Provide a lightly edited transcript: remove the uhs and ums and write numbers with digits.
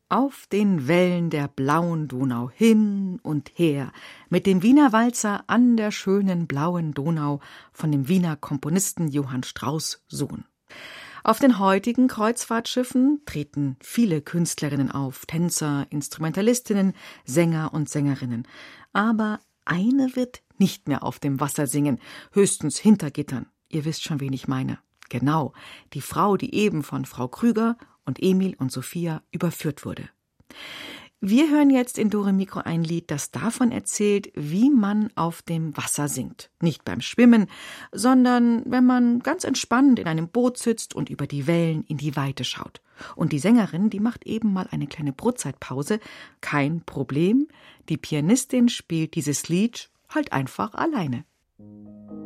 Auf den Wellen der blauen Donau hin und her, mit dem Wiener Walzer an der schönen blauen Donau von dem Wiener Komponisten Johann Strauss Sohn. Auf den heutigen Kreuzfahrtschiffen treten viele Künstlerinnen auf, Tänzer, Instrumentalistinnen, Sänger und Sängerinnen. Aber eine wird nicht mehr auf dem Wasser singen, höchstens hinter Gittern. Ihr wisst schon, wen ich meine. Genau, die Frau, die eben von Frau Krüger und Emil und Sophia überführt wurde. Wir hören jetzt in Dore Mikro ein Lied, das davon erzählt, wie man auf dem Wasser singt. Nicht beim Schwimmen, sondern wenn man ganz entspannt in einem Boot sitzt und über die Wellen in die Weite schaut. Und die Sängerin, die macht eben mal eine kleine Brotzeitpause. Kein Problem, die Pianistin spielt dieses Lied halt einfach alleine.